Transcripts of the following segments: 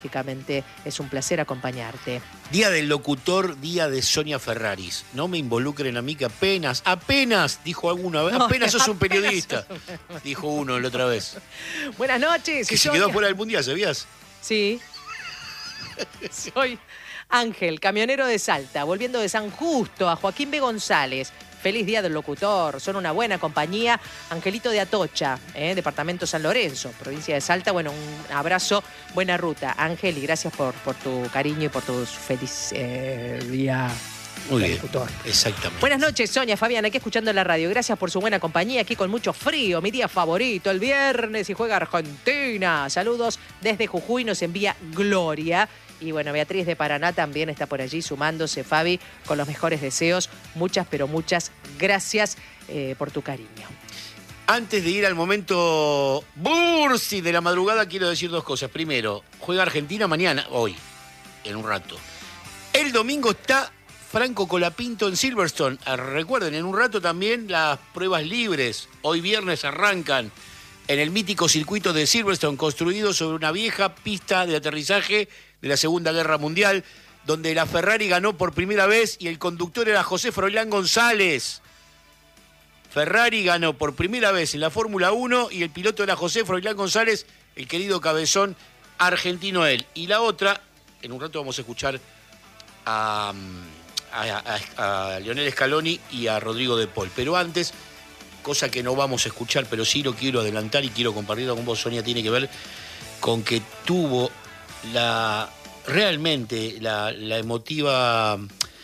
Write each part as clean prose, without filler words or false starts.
Lógicamente es un placer acompañarte. Día del locutor, día de Sonia Ferraris. No me involucren a mí que apenas, dijo alguna vez, apenas sos un periodista, dijo uno la otra vez. Buenas noches. Que se quedó fuera del mundial, ¿sabías? Sí. Soy Ángel, camionero de Salta, volviendo de San Justo a Joaquín B. González. Feliz día del locutor, son una buena compañía. Angelito de Atocha, departamento San Lorenzo, provincia de Salta. Bueno, un abrazo, buena ruta. Ángel, y gracias por tu cariño y por tu feliz día. Muy bien, locutor. Exactamente. Buenas noches, Sonia, Fabián, aquí escuchando la radio. Gracias por su buena compañía, aquí con mucho frío, mi día favorito, el viernes, y juega Argentina. Saludos desde Jujuy, nos envía Gloria. Y bueno, Beatriz de Paraná también está por allí sumándose, Fabi, con los mejores deseos. Muchas, pero muchas gracias por tu cariño. Antes de ir al momento Bursi de la madrugada, quiero decir dos cosas. Primero, juega Argentina mañana, hoy, en un rato. El domingo está Franco Colapinto en Silverstone. Recuerden, en un rato también las pruebas libres. Hoy viernes arrancan en el mítico circuito de Silverstone, construido sobre una vieja pista de aterrizaje de la Segunda Guerra Mundial, donde la Ferrari ganó por primera vez y el conductor era José Froilán González. Ferrari ganó por primera vez en la Fórmula 1 y el piloto era José Froilán González, el querido cabezón argentino él. Y la otra, en un rato vamos a escuchar a Lionel Scaloni y a Rodrigo de Paul. Pero antes, cosa que no vamos a escuchar, pero sí lo quiero adelantar y quiero compartirlo con vos, Sonia, tiene que ver con que tuvo realmente la emotiva,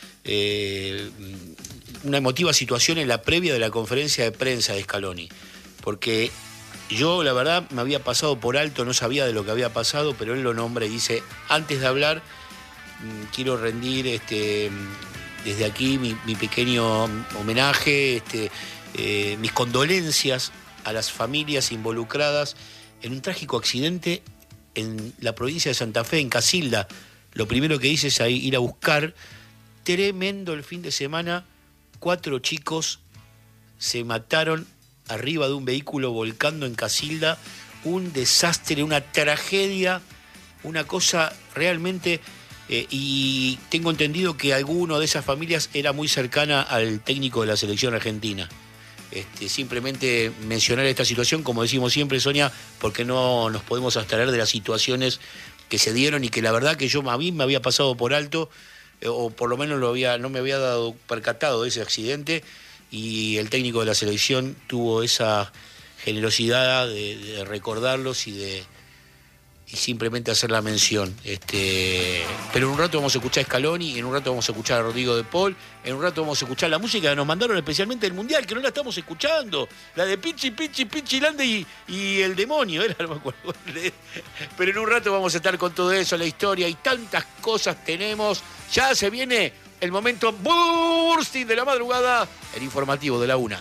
una emotiva situación en la previa de la conferencia de prensa de Scaloni, porque yo la verdad me había pasado por alto, no sabía de lo que había pasado, pero él lo nombra y dice: antes de hablar quiero rendir desde aquí mi pequeño homenaje, mis condolencias a las familias involucradas en un trágico accidente en la provincia de Santa Fe, en Casilda. Lo primero que hice es ir a buscar. Tremendo el fin de semana. 4 chicos se mataron arriba de un vehículo volcando en Casilda. Un desastre, una tragedia, una cosa realmente... y tengo entendido que alguno de esas familias era muy cercana al técnico de la selección argentina. Simplemente mencionar esta situación, como decimos siempre, Sonia, porque no nos podemos abstraer de las situaciones que se dieron y que la verdad que a mí me había pasado por alto, o por lo menos no me había dado percatado de ese accidente, y el técnico de la selección tuvo esa generosidad de recordarlos y simplemente hacer la mención. Pero en un rato vamos a escuchar a Scaloni, en un rato vamos a escuchar a Rodrigo de Paul, en un rato vamos a escuchar la música que nos mandaron especialmente del Mundial, que no la estamos escuchando, la de Pichi, Pichi, Pichi Lande y el demonio, no me acuerdo. Pero en un rato vamos a estar con todo eso, la historia y tantas cosas tenemos. Ya se viene el momento Bursi de la madrugada, el informativo de la 1.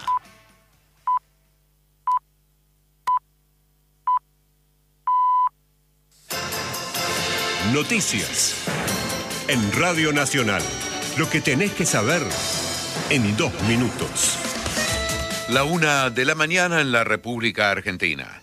Noticias en Radio Nacional. Lo que tenés que saber en 2 minutos. La 1 de la mañana en la República Argentina.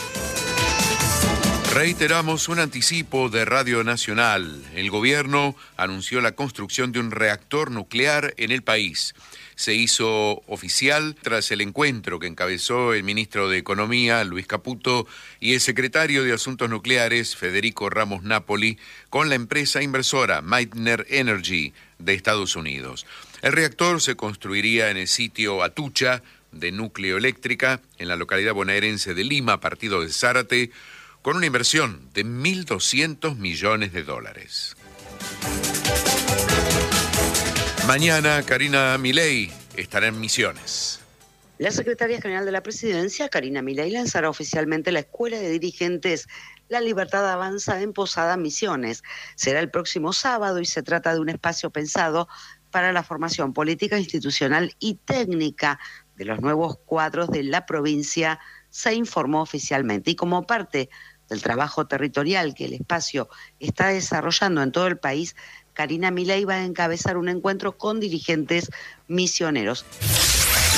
Reiteramos un anticipo de Radio Nacional. El gobierno anunció la construcción de un reactor nuclear en el país. Se hizo oficial tras el encuentro que encabezó el ministro de Economía, Luis Caputo, y el secretario de Asuntos Nucleares, Federico Ramos Napoli, con la empresa inversora Meitner Energy de Estados Unidos. El reactor se construiría en el sitio Atucha de Núcleo Eléctrica, en la localidad bonaerense de Lima, partido de Zárate, con una inversión de $1.200 millones. Mañana, Karina Milei estará en Misiones. La secretaria general de la Presidencia, Karina Milei, lanzará oficialmente la Escuela de Dirigentes La Libertad Avanza en Posada, Misiones. Será el próximo sábado y se trata de un espacio pensado para la formación política, institucional y técnica de los nuevos cuadros de la provincia, se informó oficialmente. Y como parte del trabajo territorial que el espacio está desarrollando en todo el país, Karina Milei va a encabezar un encuentro con dirigentes misioneros.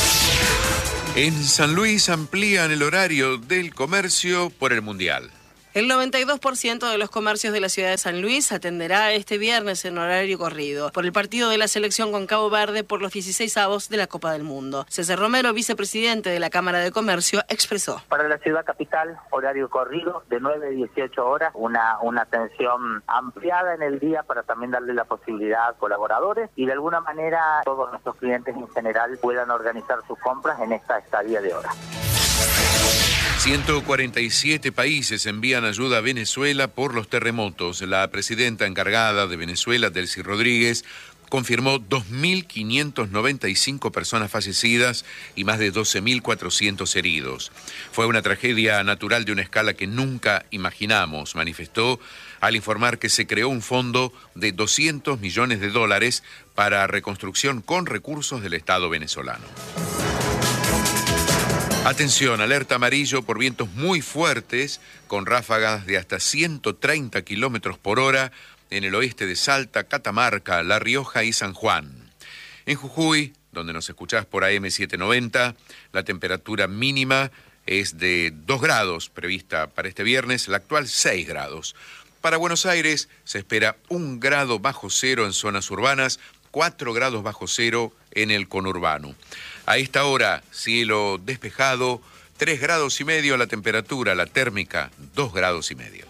En San Luis amplían el horario del comercio por el Mundial. El 92% de los comercios de la ciudad de San Luis atenderá este viernes en horario corrido por el partido de la selección con Cabo Verde por los 16avos de la Copa del Mundo. César Romero, vicepresidente de la Cámara de Comercio, expresó. Para la ciudad capital, horario corrido de 9 a 18 horas, una atención ampliada en el día para también darle la posibilidad a colaboradores y de alguna manera todos nuestros clientes en general puedan organizar sus compras en esta estadía de horas. 147 países envían ayuda a Venezuela por los terremotos. La presidenta encargada de Venezuela, Delcy Rodríguez, confirmó 2.595 personas fallecidas y más de 12.400 heridos. Fue una tragedia natural de una escala que nunca imaginamos, manifestó al informar que se creó un fondo de $200 millones para reconstrucción con recursos del Estado venezolano. Atención, alerta amarillo por vientos muy fuertes con ráfagas de hasta 130 kilómetros por hora en el oeste de Salta, Catamarca, La Rioja y San Juan. En Jujuy, donde nos escuchás por AM790, la temperatura mínima es de 2 grados prevista para este viernes, la actual 6 grados. Para Buenos Aires se espera 1 grado bajo cero en zonas urbanas, 4 grados bajo cero en el conurbano. A esta hora, cielo despejado, 3 grados y medio la temperatura, la térmica, 2 grados y medio.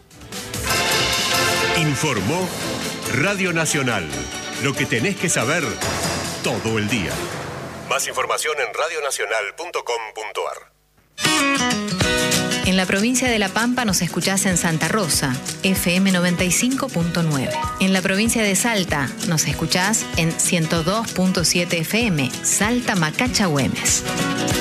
Informó Radio Nacional. Lo que tenés que saber todo el día. Más información en radionacional.com.ar. En la provincia de La Pampa nos escuchás en Santa Rosa, FM 95.9. En la provincia de Salta nos escuchás en 102.7 FM, Salta Macacha Güemes.